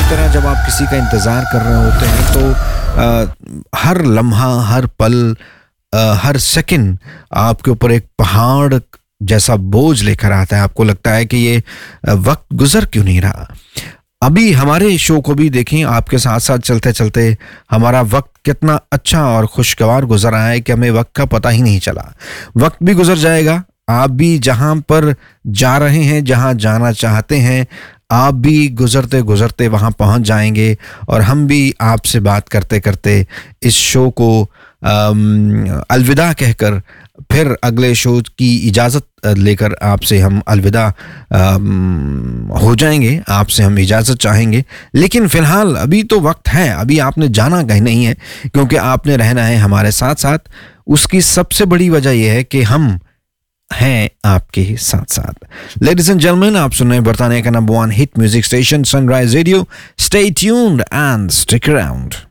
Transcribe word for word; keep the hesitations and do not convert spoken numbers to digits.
तरह जब आप किसी का इंतज़ार कर रहे होते हैं तो आ, हर लम्हा, हर पल, आ, हर सेकंड आपके ऊपर एक पहाड़ जैसा बोझ लेकर आता है। आपको लगता है कि ये वक्त गुजर क्यों नहीं रहा। अभी हमारे शो को भी देखें, आपके साथ साथ चलते चलते हमारा वक्त कितना अच्छा और खुशगवार गुजर रहा है कि हमें वक्त का पता ही नहीं चला। वक्त भी गुजर जाएगा, आप भी जहां पर जा रहे हैं, जहां जाना चाहते हैं, आप भी गुजरते गुजरते वहां पहुंच जाएंगे और हम भी आपसे बात करते करते इस शो को अलविदा कहकर फिर अगले शो की इजाज़त लेकर आपसे हम अलविदा हो जाएंगे, आपसे हम इजाज़त चाहेंगे। लेकिन फ़िलहाल अभी तो वक्त है, अभी आपने जाना कहीं नहीं है, क्योंकि आपने रहना है हमारे साथ साथ। उसकी सबसे बड़ी वजह यह है कि हम हैं आपके साथ साथ। लेडीज एंड जेंटलमैन, आप सुन रहे हैं बरतानिया का number one hit music station sunrise radio. Stay tuned and stick around.